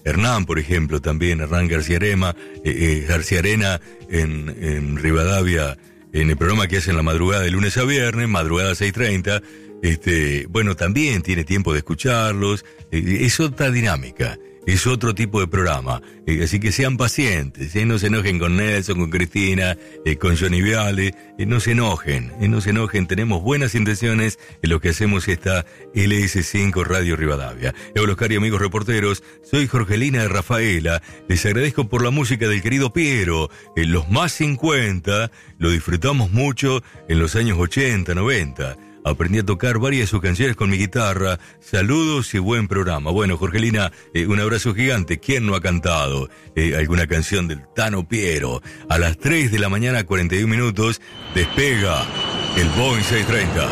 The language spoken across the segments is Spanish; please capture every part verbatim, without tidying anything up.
Hernán, por ejemplo, también, Hernán García Arena, eh, eh, García Arena en, en Rivadavia, en el programa que hace en la madrugada de lunes a viernes, madrugada seis treinta, este, bueno, también tiene tiempo de escucharlos, eh, es otra dinámica. Es otro tipo de programa, eh, así que sean pacientes, eh, no se enojen con Nelson, con Cristina, eh, con Johnny Viale, eh, no se enojen, eh, no se enojen, tenemos buenas intenciones en lo que hacemos esta L S cinco Radio Rivadavia. Hola Oscar y amigos reporteros, soy Jorgelina de Rafaela, les agradezco por la música del querido Piero, en los más cincuenta, lo disfrutamos mucho en los años ochenta, noventa. Aprendí a tocar varias de sus canciones con mi guitarra. Saludos y buen programa. Bueno, Jorgelina, eh, un abrazo gigante. ¿Quién no ha cantado eh, alguna canción del Tano Piero? A las tres de la mañana, cuarenta y un minutos, despega el Boeing seiscientos treinta.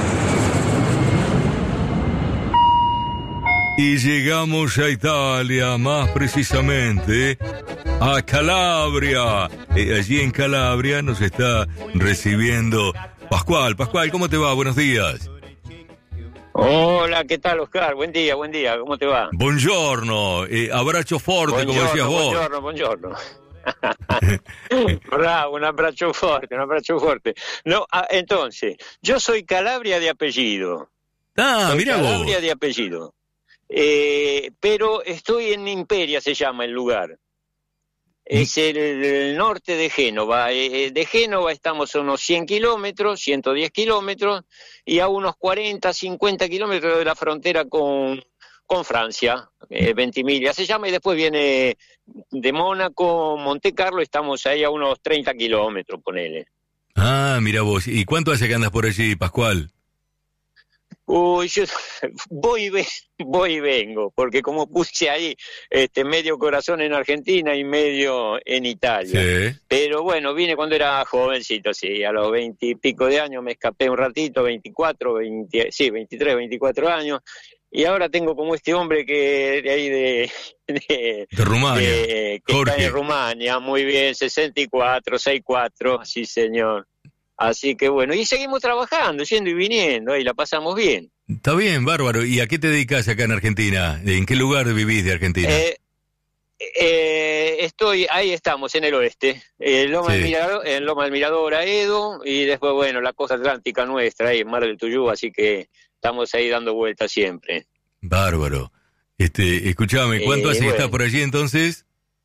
Y llegamos a Italia, más precisamente a Calabria. Eh, allí en Calabria nos está recibiendo Pascual. Pascual, ¿cómo te va? Buenos días. Hola, ¿qué tal, Oscar? Buen día, buen día, ¿cómo te va? Buongiorno, eh, abrazo forte, buongiorno, como decías vos. Buongiorno, buongiorno. Bravo, un abrazo fuerte, un abrazo fuerte. No, ah, entonces, yo soy Calabria de apellido. Ah, soy mira Calabria vos. Calabria de apellido. Eh, pero estoy en Imperia, se llama el lugar. Es el, el norte de Génova. Eh, de Génova estamos a unos cien kilómetros, ciento diez kilómetros, y a unos cuarenta, cincuenta kilómetros de la frontera con, con Francia, eh, Ventimiglia se llama, y después viene de Mónaco, Monte Carlo, estamos ahí a unos treinta kilómetros, ponele. Ah, mira vos. ¿Y cuánto hace que andas por allí, Pascual? Uy, yo voy y, ve, voy y vengo, porque como puse ahí este medio corazón en Argentina y medio en Italia. Sí. Pero bueno, vine cuando era jovencito, sí, a los veintipico de años me escapé un ratito, veinticuatro, veinte, sí, veintitrés, veinticuatro años, y ahora tengo como este hombre que de ahí de... De, de Rumania, de, que Jorge. Está en Rumania, muy bien, sesenta y cuatro, sesenta y cuatro, sí señor. Así que bueno, y seguimos trabajando, yendo y viniendo, y la pasamos bien. Está bien, bárbaro. ¿Y a qué te dedicas acá en Argentina? ¿En qué lugar vivís de Argentina? Eh, eh, estoy, ahí estamos, en el oeste, en Loma, Sí. del Mirador, en Loma del Mirador, Aedo, y después, bueno, la costa atlántica nuestra, ahí en Mar del Tuyú, así que estamos ahí dando vueltas siempre. Bárbaro. Este, escuchame, ¿cuánto Eh, hace que bueno. estás por allí entonces?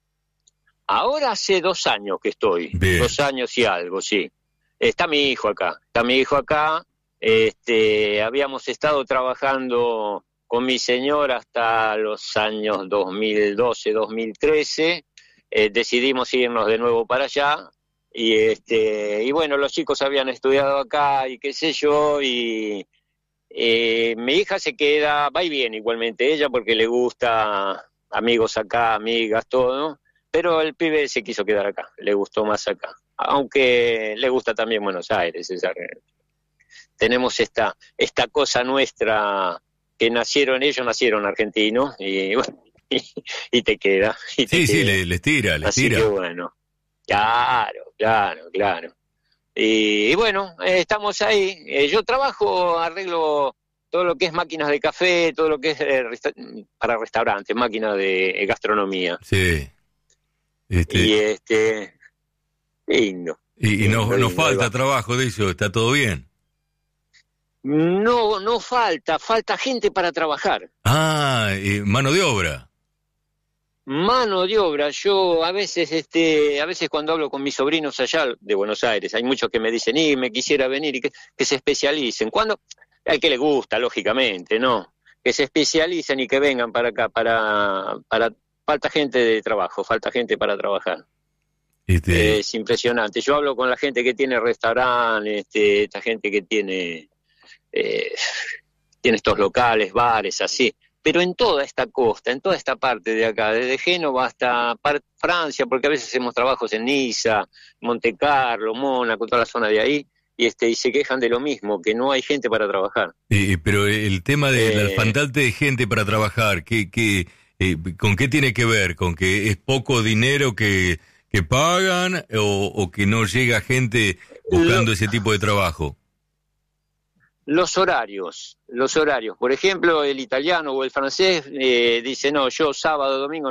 Ahora hace dos años que estoy, Bien. dos años y algo, sí. Está mi hijo acá, está mi hijo acá. Este, habíamos estado trabajando con mi señora hasta los años dos mil doce, dos mil trece. Eh, decidimos irnos de nuevo para allá. Y este, y bueno, los chicos habían estudiado acá y qué sé yo. Y eh, mi hija se queda, va y viene igualmente ella porque le gusta amigos acá, amigas, todo. Pero el pibe se quiso quedar acá, le gustó más acá. Aunque le gusta también Buenos Aires. Esa, tenemos esta esta cosa nuestra que nacieron, ellos nacieron argentinos y, y, y te queda. Y te Sí, queda. sí, les, les tira, les Así tira. que bueno, claro, claro, claro. Y, y bueno, eh, estamos ahí. Eh, yo trabajo, arreglo todo lo que es máquinas de café, todo lo que es eh, resta- para restaurantes, máquinas de eh, gastronomía. Sí. Este, Y y este... lindo. y no, lindo, no lindo, falta ahí va. trabajo de eso, está todo bien. No, no falta, falta gente para trabajar. Ah, eh, mano de obra. Mano de obra, yo a veces, este, a veces cuando hablo con mis sobrinos allá de Buenos Aires, hay muchos que me dicen, y me quisiera venir y que, que se especialicen. Cuando, al que le gusta, lógicamente, ¿no? Que se especialicen y que vengan para acá, para, para, falta gente de trabajo, falta gente para trabajar. Este, Es impresionante. Yo hablo con la gente que tiene restaurantes, este, esta gente que tiene, eh, tiene estos locales, bares, así. Pero en toda esta costa, en toda esta parte de acá, desde Génova hasta par- Francia, porque a veces hacemos trabajos en Niza, Monte Carlo, Mónaco, toda la zona de ahí, y este y se quejan de lo mismo, que no hay gente para trabajar. eh, pero el tema de Eh, la faltante de gente para trabajar, ¿qué, qué, eh, ¿con qué tiene que ver? ¿Con que es poco dinero que, que pagan o, o que no llega gente buscando Lo- ese tipo de trabajo? Los horarios, los horarios. Por ejemplo, el italiano o el francés eh, dice, no, yo sábado, domingo